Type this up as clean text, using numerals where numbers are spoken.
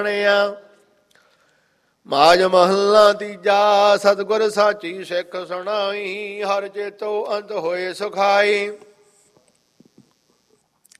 ਮਾਜ ਮਹੱਲਾ ਤੀਜਾ। ਸਤਿਗੁਰ ਸਾਚੀ ਸਿੱਖ ਸੁਣਾਈ, ਹਰ ਚੇਤੋ ਅੰਤ ਹੋਏ ਸੁਖਾਈ।